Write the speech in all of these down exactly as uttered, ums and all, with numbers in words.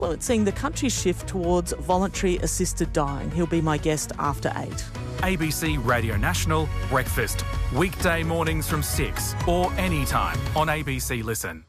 Well, it's seeing the country shift towards voluntary assisted dying. He'll be my guest after eight. A B C Radio National Breakfast. Weekday mornings from six or anytime on A B C Listen.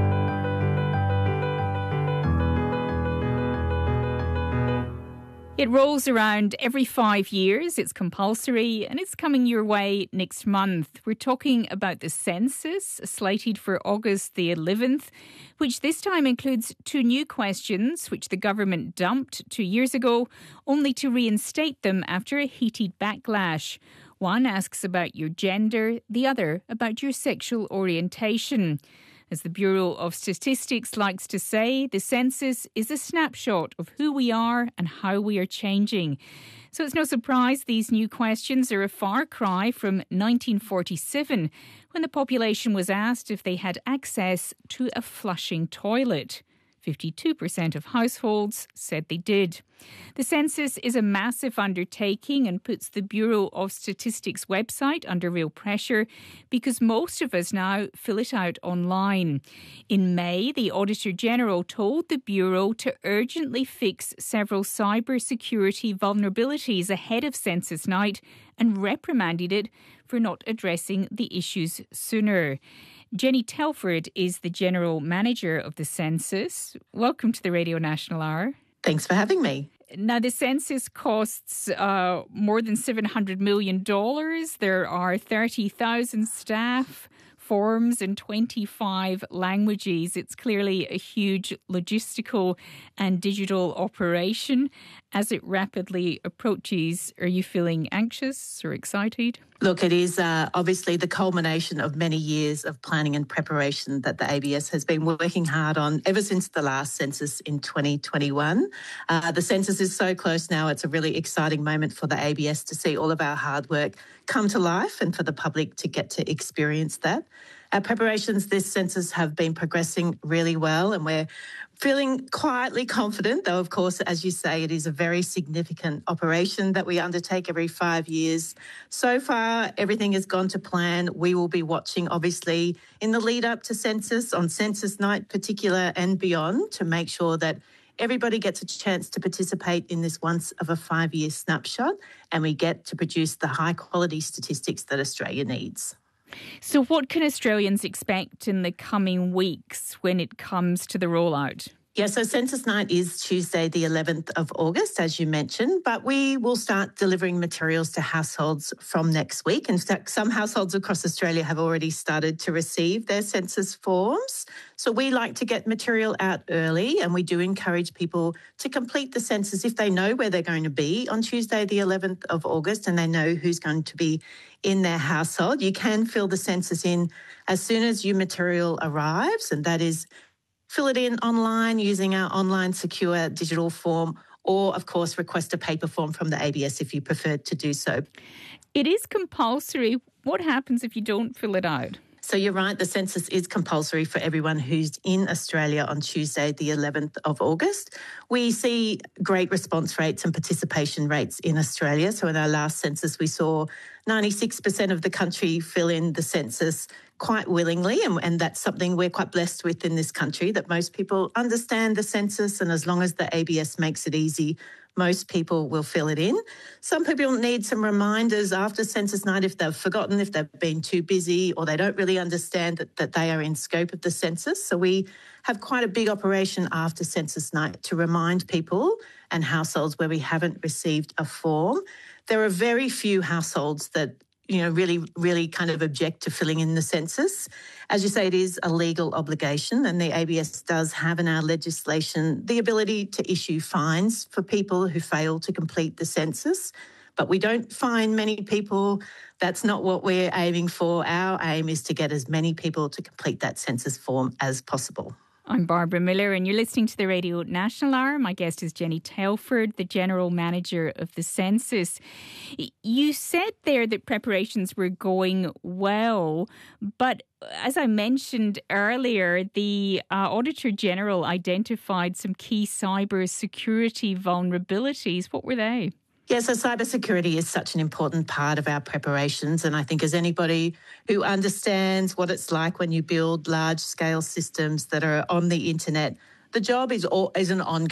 It rolls around every five years. It's compulsory and it's coming your way next month. We're talking about the census, slated for August the eleventh, which this time includes two new questions which the government dumped two years ago, only to reinstate them after a heated backlash. One asks about your gender, the other about your sexual orientation. As the Bureau of Statistics likes to say, the census is a snapshot of who we are and how we are changing. So it's no surprise these new questions are a far cry from nineteen forty-seven, when the population was asked if they had access to a flushing toilet. fifty-two percent of households said they did. The census is a massive undertaking and puts the Bureau of Statistics website under real pressure because most of us now fill it out online. In May, the Auditor General told the Bureau to urgently fix several cybersecurity vulnerabilities ahead of census night and reprimanded it for not addressing the issues sooner. Jenny Telford is the General Manager of the Census. Welcome to the Radio National Hour. Thanks for having me. Now, the census costs uh, more than seven hundred million dollars. There are thirty thousand staff, forms in twenty-five languages. It's clearly a huge logistical and digital operation. As it rapidly approaches, are you feeling anxious or excited? Look, it is uh, obviously the culmination of many years of planning and preparation that the A B S has been working hard on ever since the last census in twenty twenty-one. Uh, the census is so close now, it's a really exciting moment for the A B S to see all of our hard work come to life and for the public to get to experience that. Our preparations this census have been progressing really well and we're feeling quietly confident, though, of course, as you say, it is a very significant operation that we undertake every five years. So far, everything has gone to plan. We will be watching, obviously, in the lead up to census, on census night particular and beyond, to make sure that everybody gets a chance to participate in this once of a five-year snapshot and we get to produce the high-quality statistics that Australia needs. So what can Australians expect in the coming weeks when it comes to the rollout? Yeah, so Census Night is Tuesday the eleventh of August, as you mentioned, but we will start delivering materials to households from next week. In fact, some households across Australia have already started to receive their census forms. So we like to get material out early and we do encourage people to complete the census if they know where they're going to be on Tuesday the eleventh of August and they know who's going to be in their household. You can fill the census in as soon as your material arrives, and that is fill it in online using our online secure digital form or, of course, request a paper form from the A B S if you prefer to do so. It is compulsory. What happens if you don't fill it out? So you're right, the census is compulsory for everyone who's in Australia on Tuesday, the eleventh of August. We see great response rates and participation rates in Australia. So in our last census, we saw ninety-six percent of the country fill in the census quite willingly, and, and that's something we're quite blessed with in this country, that most people understand the census, and as long as the A B S makes it easy, most people will fill it in. Some people need some reminders after census night if they've forgotten, if they've been too busy or they don't really understand that, that they are in scope of the census. So we have quite a big operation after census night to remind people and households where we haven't received a form. There are very few households that you know, really, really kind of object to filling in the census. As you say, it is a legal obligation, and the A B S does have in our legislation the ability to issue fines for people who fail to complete the census. But we don't fine many people. That's not what we're aiming for. Our aim is to get as many people to complete that census form as possible. I'm Barbara Miller and you're listening to the Radio National Hour. My guest is Jenny Telford, the General Manager of the Census. You said there that preparations were going well, but as I mentioned earlier, the uh, Auditor General identified some key cyber security vulnerabilities. What were they? Yeah, so cybersecurity is such an important part of our preparations, and I think as anybody who understands what it's like when you build large-scale systems that are on the internet The job is, all, is an ongoing